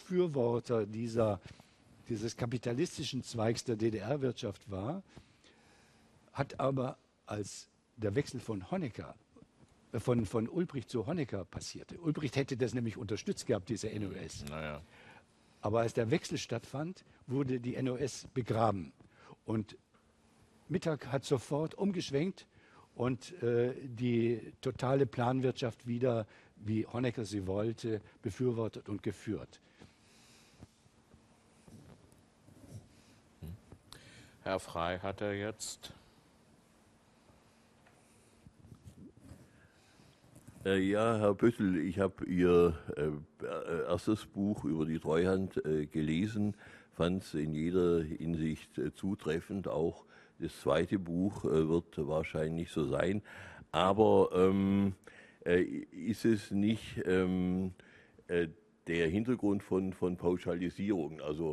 Befürworter dieses kapitalistischen Zweigs der DDR-Wirtschaft war, hat aber, als der Wechsel von Honecker, von Ulbricht zu Honecker passierte, Ulbricht hätte das nämlich unterstützt gehabt, diese NOS. Naja. Aber als der Wechsel stattfand, wurde die NOS begraben. Und Mittag hat sofort umgeschwenkt und die totale Planwirtschaft wieder, wie Honecker sie wollte, befürwortet und geführt. Herr Frey hat er jetzt. Ja, Herr Böttl, ich habe Ihr erstes Buch über die Treuhand gelesen, fand es in jeder Hinsicht zutreffend. Auch das zweite Buch wird wahrscheinlich so sein. Aber ist es nicht der Hintergrund von Pauschalisierung? Also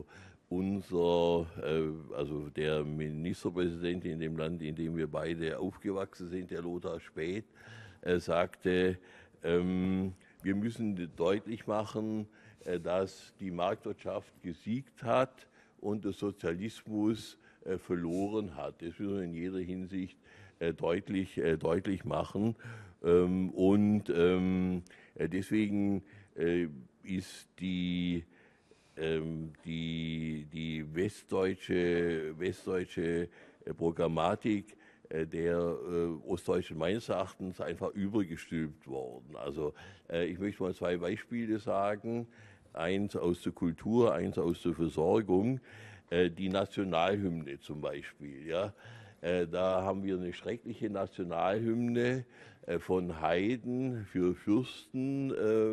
also der Ministerpräsident in dem Land, in dem wir beide aufgewachsen sind, der Lothar Späth, sagte, wir müssen deutlich machen, dass die Marktwirtschaft gesiegt hat und der Sozialismus verloren hat. Das müssen wir in jeder Hinsicht deutlich machen. Deswegen ist die westdeutsche Programmatik der Ostdeutschen meines Erachtens einfach übergestülpt worden. Also ich möchte mal zwei Beispiele sagen, eins aus der Kultur, eins aus der Versorgung, die Nationalhymne zum Beispiel. Ja? Da haben wir eine schreckliche Nationalhymne von Haydn für Fürsten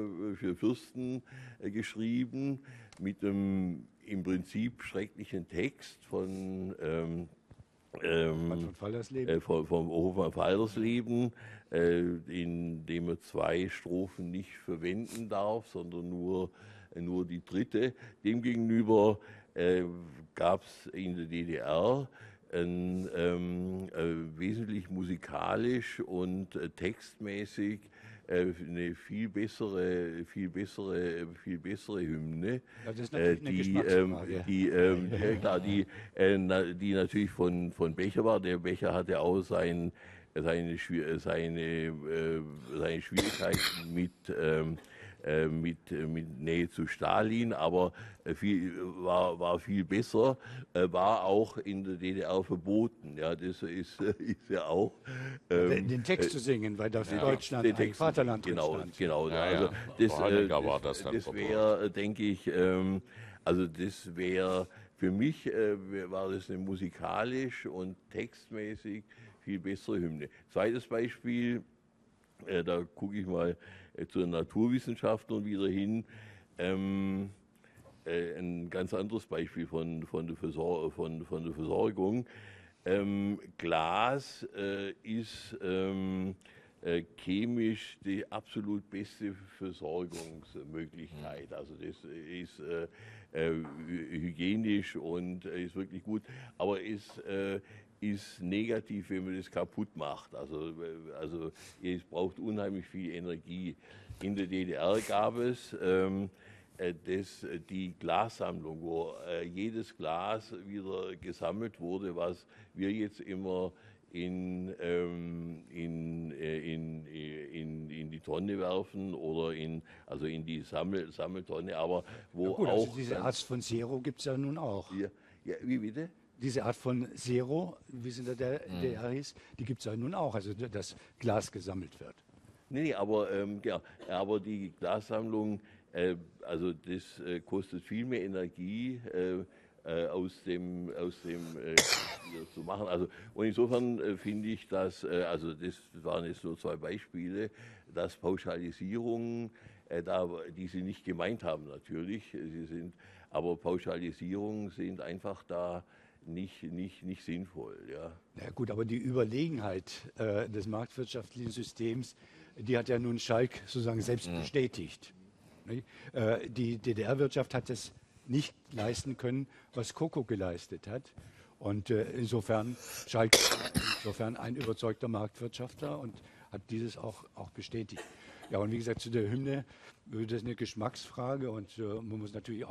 geschrieben, mit einem im Prinzip schrecklichen Text von vom Hofmann Fallersleben, in dem er zwei Strophen nicht verwenden darf, sondern nur die dritte. Demgegenüber gab es in der DDR wesentlich musikalisch und textmäßig eine viel bessere Hymne, Ja, das ist natürlich eine die natürlich von Becher war. Der Becher hatte auch seine Schwierigkeiten mit Nähe zu Stalin, aber war viel besser, war auch in der DDR verboten. Ja, das ist ja auch den Text zu singen, weil das Deutschland ein Vaterland stand. Genau. Ja, also das wäre, denke ich, also das wäre für mich war das eine musikalisch und textmäßig viel bessere Hymne. Zweites Beispiel, da gucke ich mal zu den Naturwissenschaftlern wieder hin. Ein ganz anderes Beispiel von der Versorgung. Glas ist chemisch die absolut beste Versorgungsmöglichkeit. Also das ist hygienisch und ist wirklich gut, aber ist negativ, wenn man das kaputt macht. Also es braucht unheimlich viel Energie. In der DDR gab es die Glassammlung, wo jedes Glas wieder gesammelt wurde, was wir jetzt immer in die Tonne werfen oder in die Sammeltonne, aber wo ja gut, auch... Also diese Art von Zero gibt es ja nun auch. Ja, wie bitte? Diese Art von Zero, wie es in der DDR hieß, die gibt es ja nun auch, also dass Glas gesammelt wird. Nee, aber die Glassammlung, also das kostet viel mehr Energie aus dem zu machen. Also und insofern finde ich, dass also das waren jetzt nur zwei Beispiele, dass Pauschalisierungen, die Sie nicht gemeint haben natürlich, aber Pauschalisierungen sind einfach da nicht sinnvoll. Ja. Na gut, aber die Überlegenheit des marktwirtschaftlichen Systems, die hat ja nun Schalk sozusagen selbst bestätigt. Die DDR-Wirtschaft hat es nicht leisten können, was Coco geleistet hat. Und insofern Schalk ein überzeugter Marktwirtschaftler und hat dieses auch bestätigt. Ja, und wie gesagt, zu der Hymne, das ist eine Geschmacksfrage und man muss natürlich auch